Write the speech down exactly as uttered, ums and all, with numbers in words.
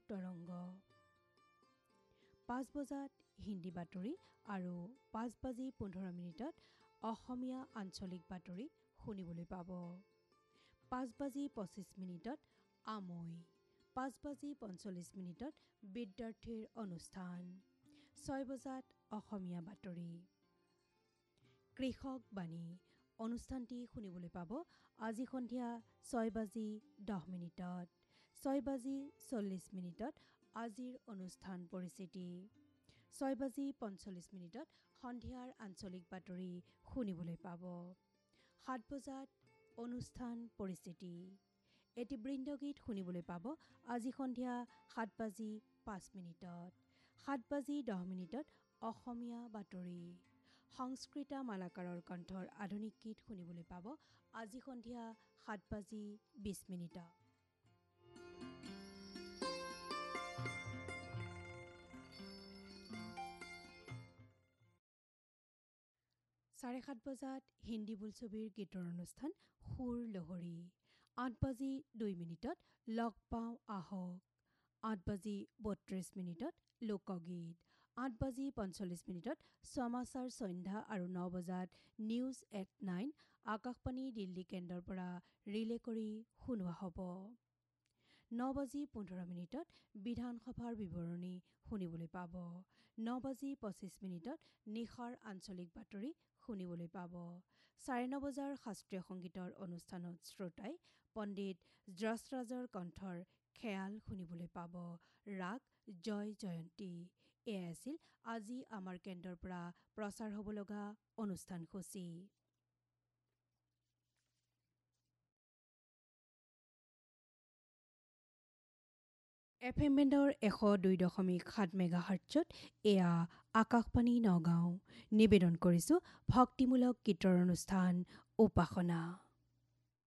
তৰংগ। পাঁচ বজাত হিন্দী বাতৰি আৰু পাঁচ বাজি পোন্ধৰ মিনিটত অসমীয়া আঞ্চলিক বাতৰি শুনিবলৈ পাব। পাঁচ বাজি পঁচিছ মিনিটত আমৈ, পাঁচ বাজি পঞ্চল্লিছ মিনিটত বিদ্যাৰ্থীৰ অনুষ্ঠান, ছয় বজাত অসমীয়া বাতৰি। কৃষক বাণী অনুষ্ঠানটি শুনিবলৈ পাব আজি সন্ধিয়া ছয় বাজি দহ মিনিটত, ছয় বাজি চল্লিছ মিনিটত আজিৰ অনুষ্ঠান পৰিচিতি, ছয় বাজি পঞ্চল্লিছ মিনিটত সন্ধিয়াৰ আঞ্চলিক বাতৰি শুনিবলৈ পাব। সাত বজাত অনুষ্ঠান পৰিচিতি। এটি বৃন্দগীত শুনিবলৈ পাব আজি সন্ধিয়া সাত বাজি পাঁচ মিনিটত, সাত বাজি দহ মিনিটত অসমীয়া বাতৰি। সংস্কৃতা মালাকাৰৰ কণ্ঠৰ আধুনিক গীত শুনিবলৈ পাব আজি সন্ধিয়া সাত বাজি বিছ মিনিটত। চাৰে সাত বজাত হিন্দী বোলছবিৰ গীতৰ অনুষ্ঠান সুৰ লহৰী। আঠ বাজি দুই মিনিটত লগ পাওঁ আহক, আঠ বাজি বত্ৰিছ মিনিটত লোকগীত, আঠ বাজি পঞ্চল্লিছ মিনিটত সমাচাৰ সন্ধ্যা আৰু ন বজাত news at nine Akashvani Delhi কেন্দ্ৰৰ পৰা ৰিলে কৰি শুনোৱা হ'ব। ন বাজি পোন্ধৰ মিনিটত বিধানসভাৰ বিৱৰণী শুনিবলৈ পাব। ন বাজি পঁচিছ মিনিটত নিশাৰ আঞ্চলিক বাতৰি শুনিবলৈ পাব। চাৰে ন বজাৰ শাস্ত্ৰীয় সংগীতৰ অনুষ্ঠানত শ্ৰোতাই পণ্ডিত যশৰাজৰ কণ্ঠৰ খেয়াল শুনিবলৈ পাব। ৰাগ জয় জয়ন্তী। এয়াই আছিল আজি আমাৰ কেন্দ্ৰৰ পৰা প্ৰচাৰ হ'ব লগা অনুষ্ঠানসূচী। এফ এম বেণ্ডৰ এশ দুই দশমিক সাত মেগা হাৰ্টছত এয়া আকাশবাণী নগাঁও। নিবেদন কৰিছোঁ ভক্তিমূলক গীতৰ অনুষ্ঠান উপাসনা।